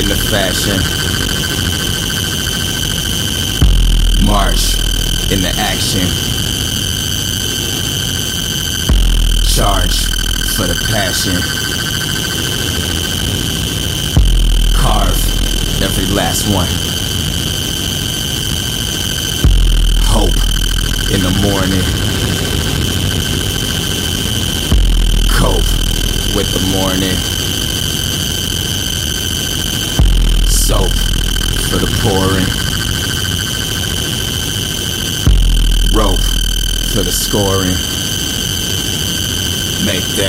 into fashion. March into action. Charge for the passion. Carve every last one. Hope in the morning. Cope with the morning. Soap for the pouring. Rope for the scoring. Make that